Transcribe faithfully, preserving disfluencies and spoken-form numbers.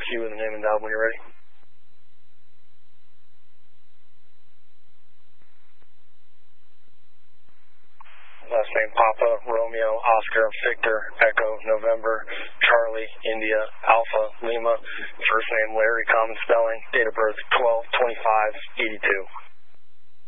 you with the name and dial when you're ready. Last name Papa, Romeo, Oscar, Victor, Echo, November, Charlie, India, Alpha, Lima. First name Larry, common spelling. Date of birth twelve twenty-five eighty-two.